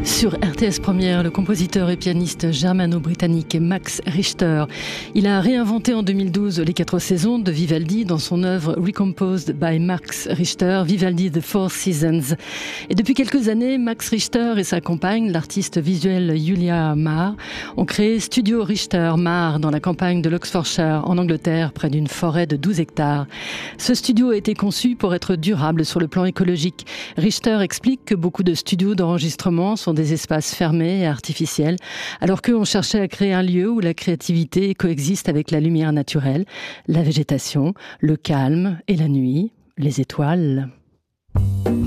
Sur RTS Première, le compositeur et pianiste germano-britannique Max Richter. Il a réinventé en 2012 les 4 saisons de Vivaldi dans son œuvre Recomposed by Max Richter, Vivaldi The Four Seasons. Et depuis quelques années, Max Richter et sa compagne, l'artiste visuelle Julia Maher, ont créé Studio Richter Maher dans la campagne de l'Oxfordshire, en Angleterre, près d'une forêt de 12 hectares. Ce studio a été conçu pour être durable sur le plan écologique. Richter explique que beaucoup de studios d'enregistrement sont des espaces fermés et artificiels, alors qu'eux ont cherché à créer un lieu où la créativité coexiste avec la lumière naturelle, la végétation, le calme et la nuit, les étoiles.